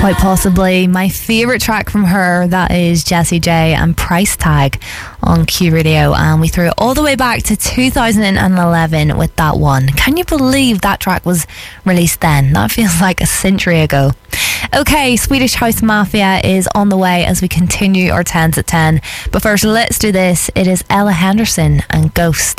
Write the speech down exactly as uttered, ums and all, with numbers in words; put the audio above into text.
quite possibly my favourite track from her. That is Jessie J and Price Tag on Q Radio, and we threw it all the way back to two thousand eleven with that one. Can you believe that track was released then? That feels like a century ago. Okay, Swedish House Mafia is on the way as we continue our tens at ten, but first let's do this. It is Ella Henderson and Ghost.